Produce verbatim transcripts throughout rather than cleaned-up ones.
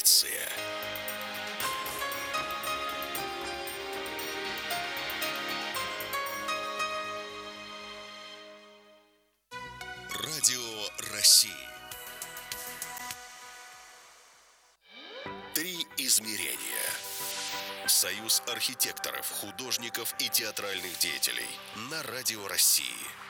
Традиция. Радио России. Три измерения. Союз архитекторов, художников и театральных деятелей на Радио России.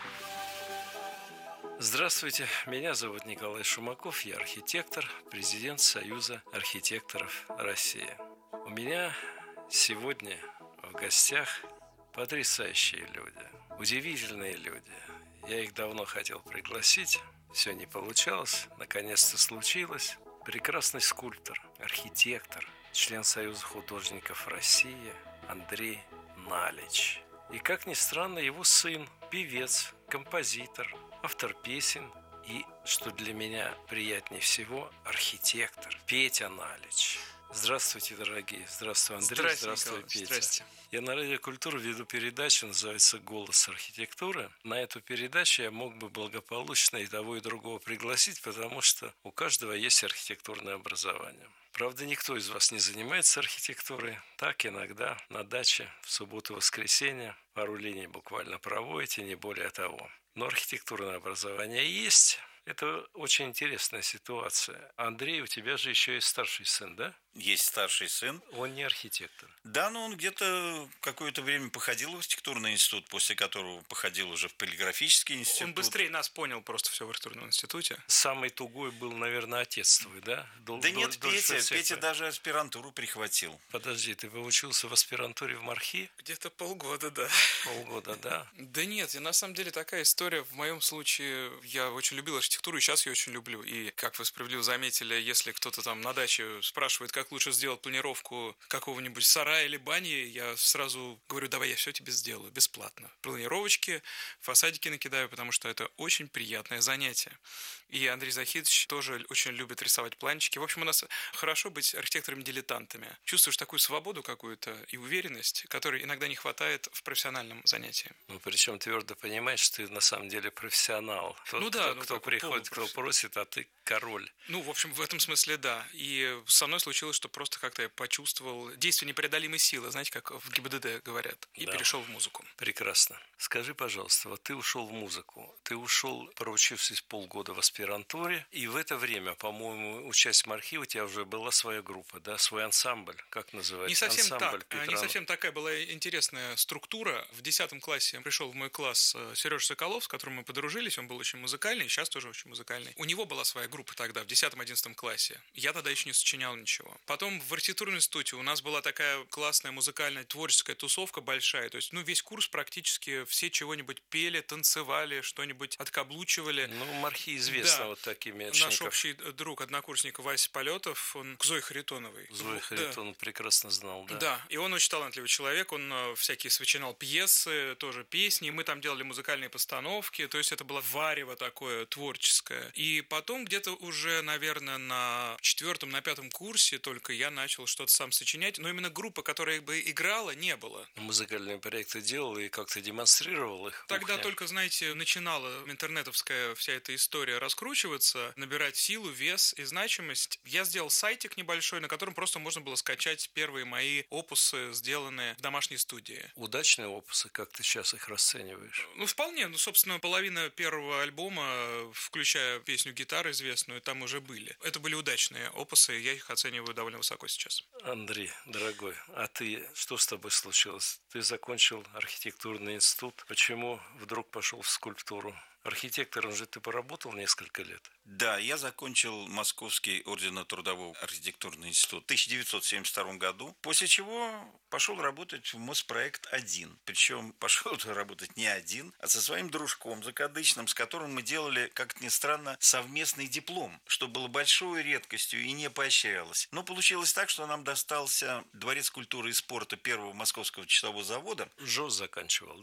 Здравствуйте, меня зовут Николай Шумаков, я архитектор, президент Союза архитекторов России. У меня сегодня в гостях потрясающие люди, удивительные люди. Я их давно хотел пригласить, все не получалось, наконец-то случилось. Прекрасный скульптор, архитектор, член Союза художников России Андрей Налич. И, как ни странно, его сын, певец, композитор, автор песен и, что для меня приятнее всего, архитектор Петя Налич. Здравствуйте, дорогие. Здравствуй, Андрей. Здрасте, Здравствуй, Николай. Петя. Здрасте. Я на Радио Культура веду передачу, называется «Голос архитектуры». На эту передачу я мог бы благополучно и того, и другого пригласить, потому что у каждого есть архитектурное образование. Правда, никто из вас не занимается архитектурой. Так иногда на даче в субботу-воскресенье пару линий буквально проводите, не более того. Но архитектурное образование есть. Это очень интересная ситуация. Андрей, у тебя же еще есть старший сын, да? Есть старший сын. Он не архитектор. Да, но он где-то какое-то время походил в архитектурный институт, после которого походил уже в полиграфический институт. Он быстрее нас понял просто все в архитектурном институте. Самый тугой был, наверное, отец твой, да? Дол- Да дол- нет, дольше Петя, всех, Петя да? даже аспирантуру прихватил. Подожди, ты выучился в аспирантуре в МАРХИ? Где-то полгода, да. Полгода, да? Да нет, и на самом деле такая история. В моем случае я очень любил архитектуру, и сейчас я очень люблю. И, как вы справедливо заметили, если кто-то там на даче спрашивает, как лучше сделать планировку какого-нибудь сарая или бани, я сразу говорю, давай я все тебе сделаю, бесплатно. Планировочки, фасадики накидаю, потому что это очень приятное занятие. И Андрей Захидович тоже очень любит рисовать планчики. В общем, у нас хорошо быть архитекторами-дилетантами. Чувствуешь такую свободу какую-то и уверенность, которой иногда не хватает в профессиональном занятии. Ну, причем твердо понимаешь, что ты на самом деле профессионал. Тот, Ну да, кто, ну кто как приходит, кто просит, а ты король. Ну, в общем, в этом смысле, да. И со мной случилось, что просто как-то я почувствовал действие непреодолимой силы, знаете, как в ГИБДД говорят, и Да. перешел в музыку. Прекрасно. Скажи, пожалуйста, вот ты ушел в музыку, ты ушел, проучившись полгода в аспирантуре, и в это время, по-моему, учась в МАРХИ, у тебя уже была своя группа, да, свой ансамбль, как называется? Не совсем ансамбль так. Не Петра. совсем такая была интересная структура. В десятом классе пришел в мой класс Сережа Соколов, с которым мы подружились. Он был очень музыкальный, сейчас тоже очень музыкальный. У него была своя группа тогда, в десятом-одиннадцатом классе. Я тогда еще не сочинял ничего. Потом в архитектурном институте у нас была такая классная музыкальная творческая тусовка большая. То есть, ну, весь курс практически все чего-нибудь пели, танцевали, что-нибудь откаблучивали. Ну, МАРХИ известно Да. вот такими Наш очников. общий друг, однокурсник Вася Полетов, он к Зое Харитоновой. Зоя Да. Харитон прекрасно знал, да. Да, и он очень талантливый человек, он э, всякие сочинял пьесы, тоже песни, мы там делали музыкальные постановки, то есть это было варево такое творческое. И потом где-то уже, наверное, на четвертом, на пятом курсе только я начал что-то сам сочинять, но именно группа, которая бы играла, не было. Музыкальные проекты делал и как-то демонстрировал их. Тогда Ух, только, знаете, начинала интернетовская вся эта история раскручиваться, набирать силу, вес и значимость. Я сделал сайтик небольшой, на котором просто можно было скачать первые мои опусы, сделанные в домашней студии. Удачные опусы, как ты сейчас их расцениваешь? Ну, вполне. Ну, собственно, половина первого альбома, включая песню «Гитара» известную, там уже были. Это были удачные опусы, я их оцениваю довольно высоко сейчас. Андрей, дорогой, а ты, что с тобой случилось? Ты закончил архитектурный институт. Почему вдруг пошел в скульптуру? Архитектором же ты поработал несколько лет. Да, я закончил Московский орденно-трудовой архитектурный институт в тысяча девятьсот семьдесят втором году, после чего пошел работать в Моспроект один. Причем пошел работать не один, а со своим дружком закадычным, с которым мы делали, как ни странно, совместный диплом, что было большой редкостью и не поощрялось. Но получилось так, что нам достался Дворец культуры и спорта первого Московского часового завода. ЖОС заканчивал, да?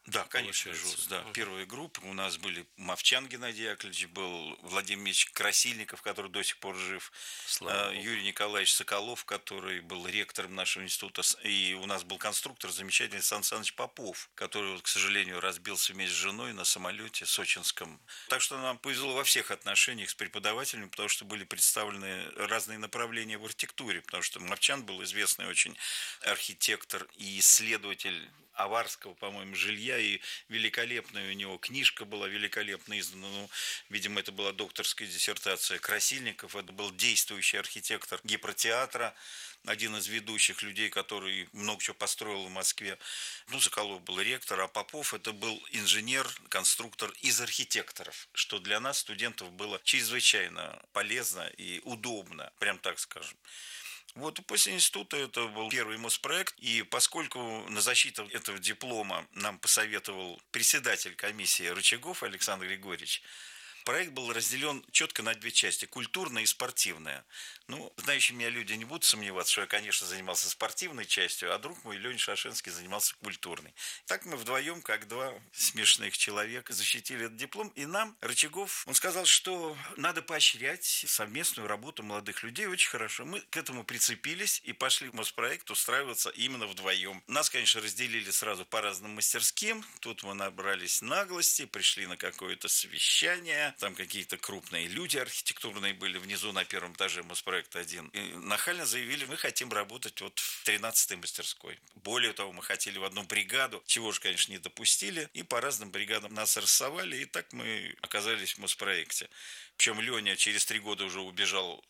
Да, конечно, получается. ЖУЗ, да. Мгм. Первая группа у нас были Мовчан Геннадий Яковлевич, был Владимир Ильич Красильников, который до сих пор жив, Слава э, Богу. Юрий Николаевич Соколов, который был ректором нашего института, с- и у нас был конструктор замечательный Сан Саныч Попов, который, вот, к сожалению, разбился вместе с женой на самолете сочинском. Так что нам повезло во всех отношениях с преподавателями, потому что были представлены разные направления в архитектуре, потому что Мовчан был известный очень архитектор и исследователь аварского, по-моему, жилья, и великолепная у него книжка была великолепно издана. Ну, видимо, это была докторская диссертация. Красильников, это был действующий архитектор гипротеатра, один из ведущих людей, который много чего построил в Москве. Ну, Соколов был ректор, а Попов это был инженер, конструктор из архитекторов, что для нас, студентов, было чрезвычайно полезно и удобно, прям так скажем. Вот и после института это был первый Моспроект, и поскольку на защиту этого диплома нам посоветовал председатель комиссии Рычагов Александр Григорьевич, проект был разделен четко на две части – культурная и спортивная. Ну, знающие меня люди не будут сомневаться, что я, конечно, занимался спортивной частью, а друг мой Леня Шашенский занимался культурной. Так мы вдвоем, как два смешных человека, защитили этот диплом, и нам Рычагов, он сказал, что надо поощрять совместную работу молодых людей, очень хорошо. Мы к этому прицепились и пошли в Моспроект устраиваться именно вдвоем. Нас, конечно, разделили сразу по разным мастерским, тут мы набрались наглости, пришли на какое-то совещание, там какие-то крупные люди архитектурные были внизу на первом этаже Моспроекта один. И нахально заявили, мы хотим работать вот в тринадцатой мастерской. Более того, мы хотели в одну бригаду, чего же, конечно, не допустили. И по разным бригадам нас рассовали, и так мы оказались в Моспроекте. Причем Леня через три года уже убежал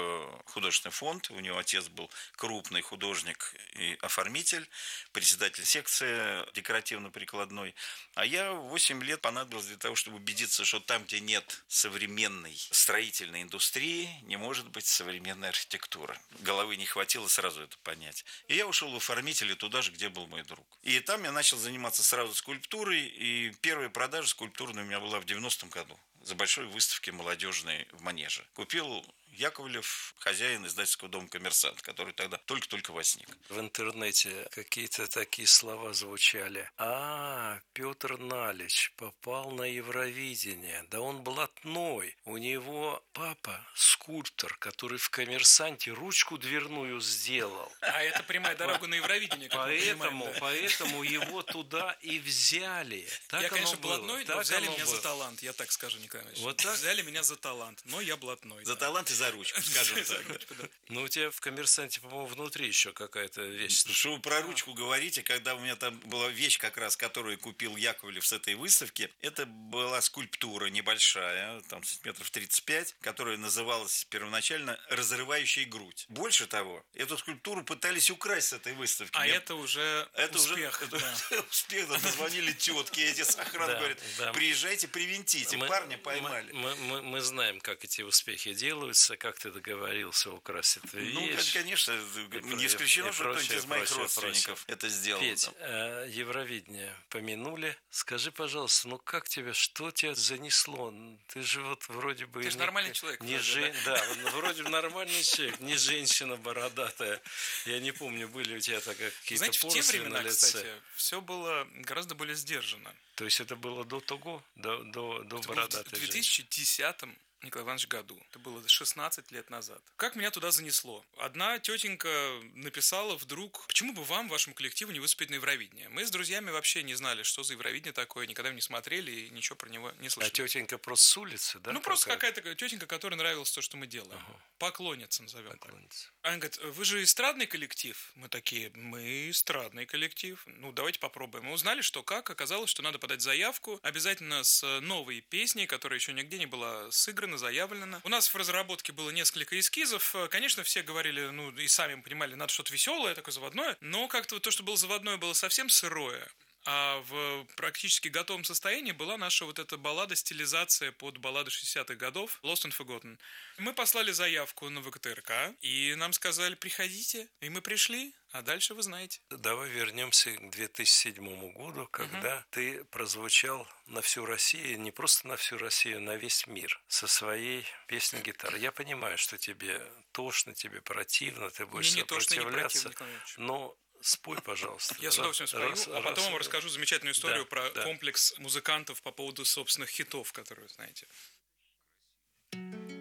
в художественный фонд. У него отец был крупный художник и оформитель, председатель секции декоративно-прикладной. А я восемь лет понадобилось для того, чтобы убедиться, что там, где нет современной строительной индустрии, не может быть современной архитектуры. Головы не хватило сразу это понять. И я ушел в оформители туда же, где был мой друг. И там я начал заниматься сразу скульптурой. И первая продажа скульптурная у меня была в девяностом году. За большой выставки молодежной в Манеже. Купил Яковлев, хозяин издательского дома «Коммерсант», который тогда только-только возник. В интернете какие-то такие слова звучали. А, Петр Налич попал на Евровидение. Да он блатной. У него папа скульптор, который в «Коммерсанте» ручку дверную сделал. А это прямая дорога на Евровидение, как мы понимаем, Поэтому, да. поэтому его туда и взяли. Так Я, оно конечно, было, блатной, но так взяли оно меня было. за талант, я так скажу, Николай Иванович. Вот так? Взяли меня за талант, но я блатной. За да. талант и за ручку, скажем так. Ну, у тебя в «Коммерсанте», по-моему, внутри еще какая-то вещь. Что вы про ручку говорите, когда у меня там была вещь, как раз, которую купил Яковлев с этой выставки, это была скульптура небольшая, там сантиметров тридцать пять, которая называлась первоначально «Разрывающая грудь». Больше того, эту скульптуру пытались украсть с этой выставки. А Мне- это уже это успех. уже да. это успех, да, позвонили тетки эти с охраны, Да, говорят, да. приезжайте, привинтите, Мы- парня мы- поймали. Мы, мы, мы знаем, как эти успехи делаются, как ты договорился украсть эту Ну, вещь. конечно, про- не исключено, и что кто-нибудь прочее, из моих прочее, родственников это сделал. Петь, там. э, Евровидение помянули. Скажи, пожалуйста, ну как тебе, что тебя занесло? Ты же вот вроде бы... Ты же не- нормальный человек, Не вроде, жен- да, вот вроде бы нормальный человек, не женщина бородатая. Я не помню, были у тебя так какие-то Знаете, в те поросли времена, на лице. кстати, все было гораздо более сдержанно. То есть это было до того, до, до, до Это было бородатой в женщины? две тысячи десятом, Николай Иванович, году. Это было шестнадцать лет назад. Как меня туда занесло? Одна тетенька написала вдруг, почему бы вам, вашему коллективу, не выступить на Евровидение? Мы с друзьями вообще не знали, что за Евровидение такое, никогда его не смотрели и ничего про него не А слышали. тетенька просто с улицы, да? Ну, просто какая-то? какая-то тетенька, которой нравилось то, что мы делаем. Ага. Поклонница назовем. так. Поклонница. Она говорит, вы же эстрадный коллектив? Мы такие, мы эстрадный коллектив. Ну, давайте попробуем. Мы узнали, что как. Оказалось, что надо подать заявку. Обязательно с новой песней, которая еще нигде не была сыграна, заявлена. У нас в разработке было несколько эскизов. Конечно, все говорили, ну, и сами понимали, надо что-то веселое, такое заводное. Но как-то вот то, что было заводное, было совсем сырое. А в практически готовом состоянии была наша вот эта баллада, стилизация под баллады шестидесятых годов Lost and Forgotten. Мы послали заявку на ВГТРК, и нам сказали, приходите. И мы пришли, а дальше вы знаете. Давай вернемся к две тысячи седьмому году, когда угу. ты прозвучал на всю Россию, не просто на всю Россию, на весь мир со своей песней гитары. Я понимаю, что тебе тошно, тебе противно, ты будешь Мне не тошно, не сопротивляться, противно, но спой, пожалуйста. Я с удовольствием спою, Раз- а потом вам раз- расскажу замечательную историю Да, про да. комплекс музыкантов по поводу собственных хитов, которые, знаете.